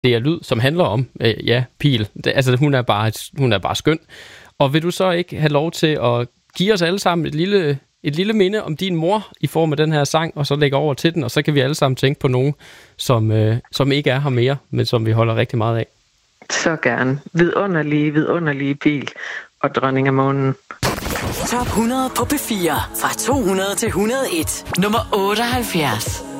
det er lyd, som handler om, Pil. Hun er bare skøn. Og vil du så ikke have lov til at give os alle sammen et lille minde om din mor i form af den her sang, og så lægge over til den, og så kan vi alle sammen tænke på nogen, som ikke er her mere, men som vi holder rigtig meget af. Så gerne. Vidunderlige Pil og Dronning af Månen. Top 100 på P4 fra 200 til 101. Nummer 78.